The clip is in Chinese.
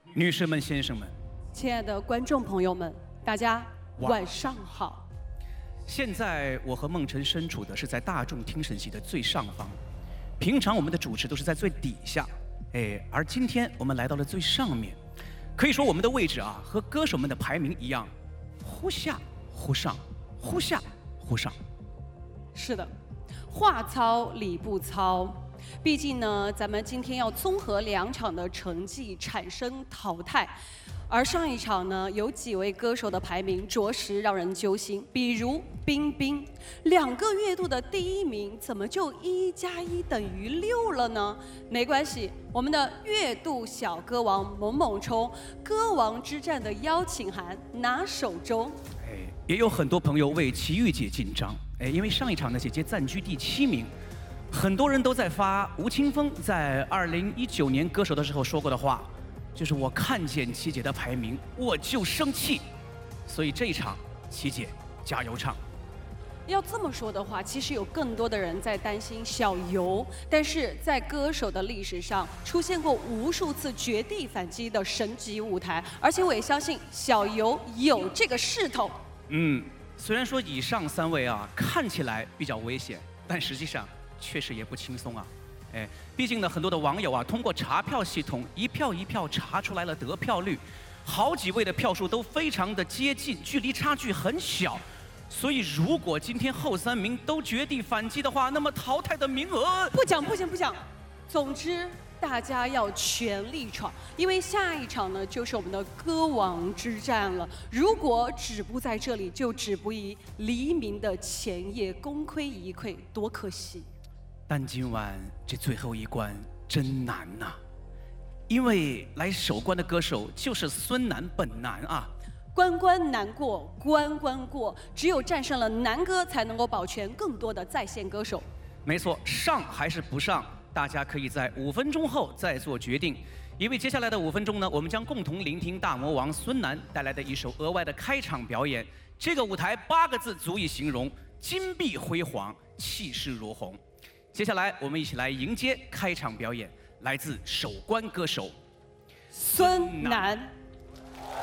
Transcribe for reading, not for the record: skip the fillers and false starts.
女士们、先生们， 亲爱的观众朋友们，大家晚上好。 现在我和孟辰身处的是在大众听审席的最上方，平常我们的主持都是在最底下，而今天我们来到了最上面，可以说我们的位置啊，和歌手们的排名一样，忽下忽上，忽下忽上。 是的，话糙理不糙。毕竟呢，咱们今天要综合2场的成绩产生淘汰，而上一场呢，有几位歌手的排名着实让人揪心，比如冰冰，2个月度的第1名，怎么就1+1等于6了呢？没关系，我们的月度小歌王猛猛冲，歌王之战的邀请函拿手中。 也有很多朋友为齐豫姐紧张，因为上一场呢，姐姐暂居第7名。很多人都在发吴青峰在2019年歌手的时候说过的话，就是我看见齐姐的排名我就生气，所以这一场齐姐加油唱。 要这么说的话，其实有更多的人在担心小游，但是在歌手的历史上出现过无数次绝地反击的神级舞台，而且我也相信小游有这个势头。 虽然说以上3位啊看起来比较危险，但实际上确实也不轻松啊，毕竟呢，很多的网友啊，通过查票系统一票一票查出来了得票率，好几位的票数都非常的接近，距离差距很小，所以如果今天后3名都绝地反击的话，那么淘汰的名额不讲，总之大家要全力闯，因为下一场呢就是我们的歌王之战了。如果止步在这里，就止步于黎明的前夜，功亏一篑，多可惜。 但今晚这最后一关真难呐，因为来守关的歌手就是孙楠本楠啊。 关关难过关关过，只有战胜了南歌，才能够保全更多的在线歌手。 没错，上还是不上，大家可以在5分钟后再做决定。因为接下来的5分钟呢，我们将共同聆听大魔王孙楠带来的一首额外的开场表演。这个舞台8个字足以形容：金碧辉煌，气势如虹。接下来，我们一起来迎接开场表演，来自守关歌手孙楠。